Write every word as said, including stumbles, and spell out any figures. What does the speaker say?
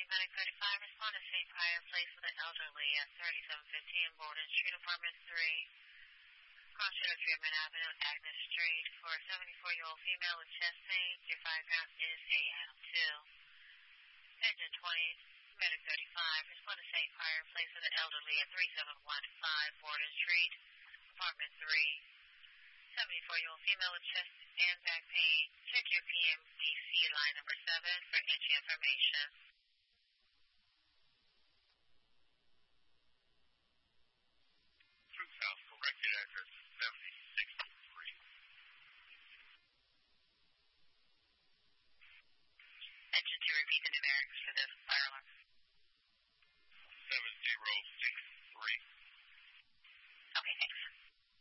Medic thirty-five, respond to Saint Fireplace with an elderly at thirty-seven fifteen Borden Street, apartment three. Cross Shooter Treatment Avenue, Agnes Street. For a seventy-four-year-old female with chest pain, your five pound is A M two. Engine twenty, Medic thirty-five, respond to Saint Fireplace with an elderly at thirty-seven fifteen Borden Street, apartment three. seventy-four-year-old female with chest and back pain. Check your P M D C line number seven for entry information. Truth House, corrected address seventy sixty-three. Engine to repeat the numerics for this fire alarm.